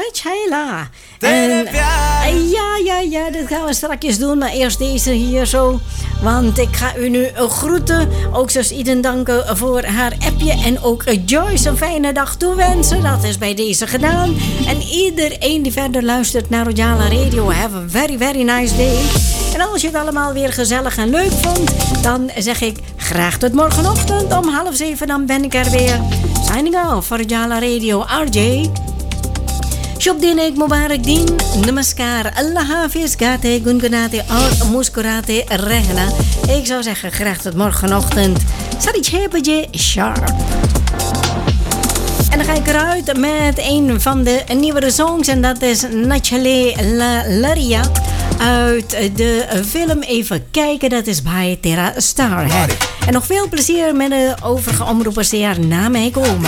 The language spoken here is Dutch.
Shaila. En ja, dat gaan we straks doen. Maar eerst deze hier zo. Want ik ga u nu groeten. Ook zoals Iden danken voor haar appje. En ook Joyce een fijne dag toewensen. Dat is bij deze gedaan. En iedereen die verder luistert naar Rojala Radio. Have a very, very nice day. En als je het allemaal weer gezellig en leuk vond, dan zeg ik graag tot morgenochtend om 6:30. Dan ben ik er weer. Signing off voor Rojala Radio. RJ. Shub din ek mubarak din. Namaskar. Allah hafiz. Gate gungunate aur muskurate rehna. Ik zou zeggen graag tot morgenochtend. Sadi 6 baje sharp. En dan ga ik eruit met een van de nieuwere songs. En dat is Nachale La Laria. Uit de film Even Kijken. Dat is bij Terra Star. Hè? En nog veel plezier met de overige omroepers die er na mij komen.